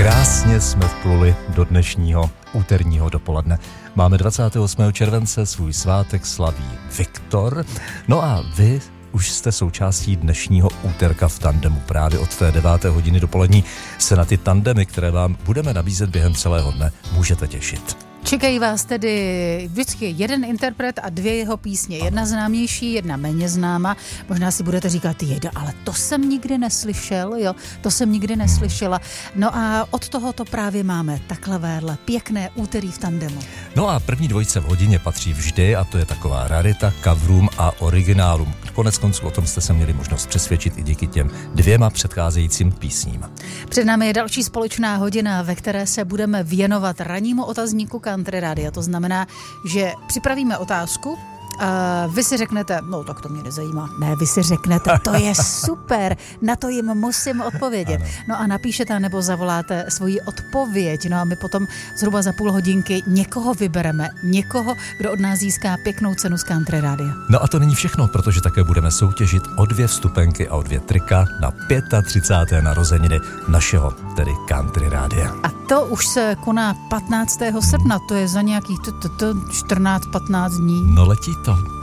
Krásně jsme vpluli do dnešního úterního dopoledne. Máme 28. července, svůj svátek slaví Viktor. No a vy už jste součástí dnešního úterka v tandemu. Právě od té 9. hodiny dopolední se na ty tandemy, které vám budeme nabízet během celého dne, můžete těšit. Čekají vás tedy vždycky jeden interpret a dvě jeho písně. Jedna známější, jedna méně známa. Možná si budete říkat, jejda, ale to jsem nikdy neslyšel, jo, to jsem nikdy neslyšela. No a od toho to právě máme takhle pěkné úterý v tandemu. No a první dvojice v hodině patří vždy a to je taková rarita, coverům a originálům. Konec konců o tom jste se měli možnost přesvědčit i díky těm dvěma předcházejícím písním. Před námi je další společná hodina, ve které se budeme věnovat rannímu otazníku Country Rádia. To znamená, že připravíme otázku a vy si řeknete, no tak to mě nezajímá. Ne, vy si řeknete, to je super, na to jim musím odpovědět. Ano. No a napíšete nebo zavoláte svoji odpověď. No a my potom zhruba za půl hodinky někoho vybereme. Někoho, kdo od nás získá pěknou cenu z Country Rádia. No a to není všechno, protože také budeme soutěžit o 2 vstupenky a o 2 trika na 35. narozeniny našeho, tedy Country Rádia. A to už se koná 15. srpna, to je za nějakých 14-15 dní. No letí to.